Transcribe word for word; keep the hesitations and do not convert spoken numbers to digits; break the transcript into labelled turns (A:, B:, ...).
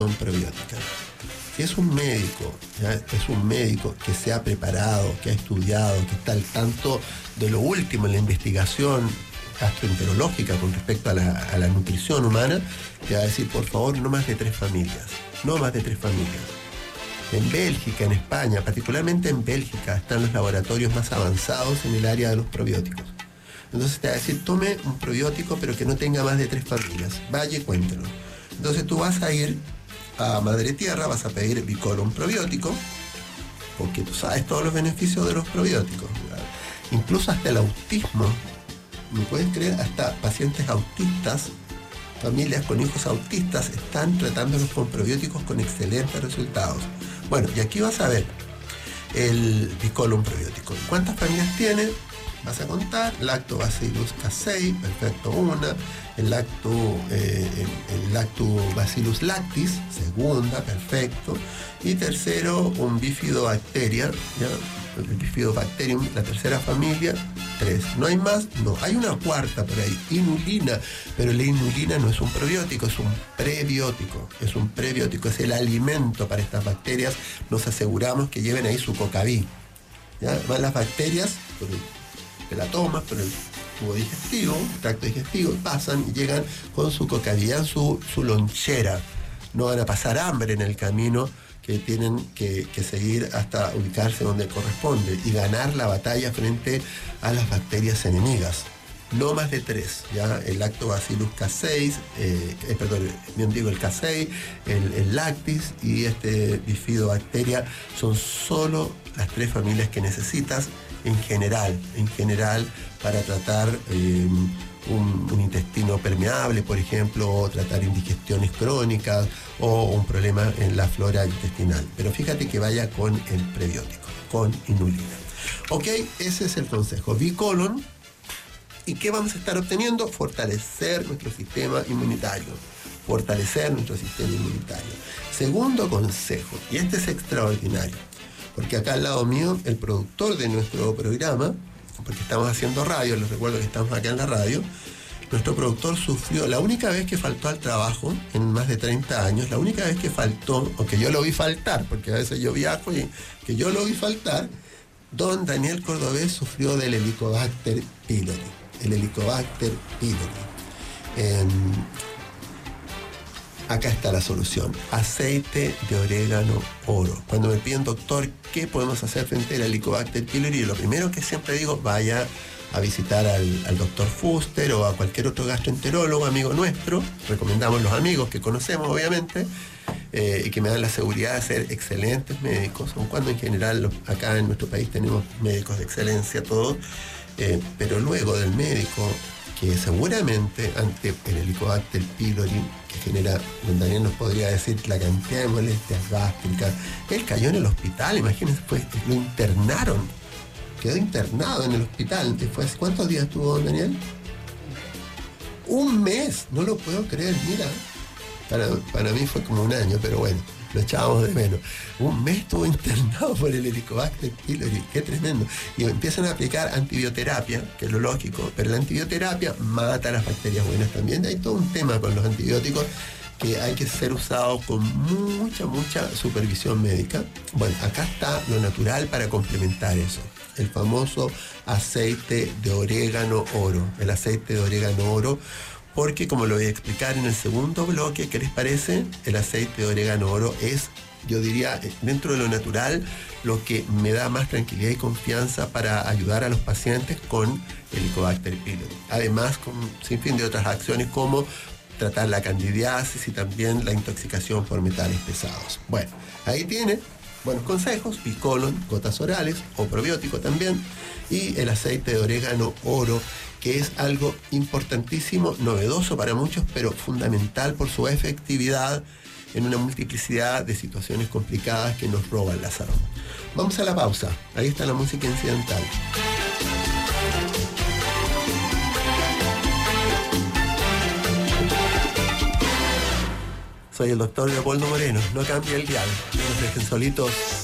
A: probiótica. Si es un médico, ¿ya? Es un médico que se ha preparado, que ha estudiado, que está al tanto de lo último en la investigación gastroenterológica con respecto a la, a la nutrición humana, te va a decir, por favor, no más de tres familias, no más de tres familias. En Bélgica, en España, particularmente en Bélgica, están los laboratorios más avanzados en el área de los probióticos. Entonces te va a decir, tome un probiótico, pero que no tenga más de tres familias. Vaya y cuéntelo. Entonces tú vas a ir a Madre Tierra, vas a pedir Bicolon probiótico, porque tú sabes todos los beneficios de los probióticos, ¿verdad? Incluso hasta el autismo, ¿me puedes creer? Hasta pacientes autistas, familias con hijos autistas, están tratándolos con probióticos con excelentes resultados. Bueno, y aquí vas a ver el Bicolon probiótico. ¿Cuántas familias tiene? Vas a contar, Lactobacillus casei, perfecto, una, el, lacto, eh, el, el Lactobacillus lactis, segunda, perfecto, y tercero, un Bifidobacteria, ¿ya? El Bifidobacterium, la tercera familia, tres. ¿No hay más? No, hay una cuarta por ahí, inulina, pero la inulina no es un probiótico, es un prebiótico, es un prebiótico, es el alimento para estas bacterias, nos aseguramos que lleven ahí su cocaví, ¿ya? Van las bacterias, por el, te la tomas por el tubo digestivo, el tracto digestivo, pasan y llegan con su cocaví, su, su lonchera, no van a pasar hambre en el camino, que tienen que, que seguir hasta ubicarse donde corresponde y ganar la batalla frente a las bacterias enemigas. No más de tres, ¿ya? El Lactobacillus casei, eh, eh, perdón, bien digo el casei, el, el lactis y este Bifidobacteria son solo las tres familias que necesitas en general, en general para tratar eh, Un, un intestino permeable, por ejemplo, o tratar indigestiones crónicas o un problema en la flora intestinal. Pero fíjate que vaya con el prebiótico, con inulina. Ok, ese es el consejo. Bicolon. ¿Y qué vamos a estar obteniendo? Fortalecer nuestro sistema inmunitario. Fortalecer nuestro sistema inmunitario. Segundo consejo, y este es extraordinario, porque acá al lado mío, el productor de nuestro programa, porque estamos haciendo radio, les recuerdo que estamos acá en la radio, nuestro productor sufrió, la única vez que faltó al trabajo, en más de treinta años, la única vez que faltó, o que yo lo vi faltar, porque a veces yo viajo y que yo lo vi faltar, don Daniel Cordobés sufrió del Helicobacter pylori, el Helicobacter pylori. Eh, Acá está la solución, aceite de orégano oro. Cuando me piden, doctor, ¿qué podemos hacer frente al Helicobacter pylori? Lo primero que siempre digo, vaya a visitar al, al doctor Fuster o a cualquier otro gastroenterólogo, amigo nuestro. Recomendamos los amigos que conocemos, obviamente, eh, y que me dan la seguridad de ser excelentes médicos, aun cuando en general los, acá en nuestro país tenemos médicos de excelencia, todos, eh, pero luego del médico, que seguramente ante el Helicobacter pylori, que genera, don Daniel nos podría decir la cantidad de molestias gástricas, él cayó en el hospital, imagínense, pues, lo internaron, quedó internado en el hospital. Después, ¿cuántos días estuvo don Daniel? Un mes, no lo puedo creer, mira, para, para mí fue como un año, pero bueno, lo echábamos de menos. Un mes estuvo internado por el Helicobacter pylori, qué tremendo. Y empiezan a aplicar antibioterapia, que es lo lógico, pero la antibioterapia mata a las bacterias buenas también. Hay todo un tema con los antibióticos que hay que ser usados con mucha, mucha supervisión médica. Bueno, acá está lo natural para complementar eso. El famoso aceite de orégano oro. El aceite de orégano oro, porque como lo voy a explicar en el segundo bloque, ¿qué les parece? El aceite de orégano oro es, yo diría, dentro de lo natural, lo que me da más tranquilidad y confianza para ayudar a los pacientes con el Helicobacter pylori. Además, con un sinfín de otras acciones como tratar la candidiasis y también la intoxicación por metales pesados. Bueno, ahí tiene buenos consejos, Bicolon, gotas orales o probiótico también, y el aceite de orégano oro, que es algo importantísimo, novedoso para muchos, pero fundamental por su efectividad en una multiplicidad de situaciones complicadas que nos roban la salud. Vamos a la pausa. Ahí está la música incidental. Soy el doctor Leopoldo Moreno. No cambie el dial. No nos dejen solitos.